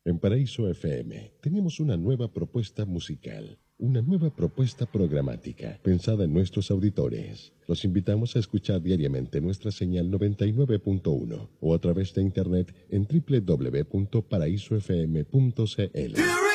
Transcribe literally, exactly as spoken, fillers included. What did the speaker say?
En Paraíso F M tenemos una nueva propuesta musical, una nueva propuesta programática pensada en nuestros auditores. Los invitamos a escuchar diariamente nuestra señal noventa y nueve punto uno o a través de internet en doble u doble u doble u punto paraíso f m punto c l.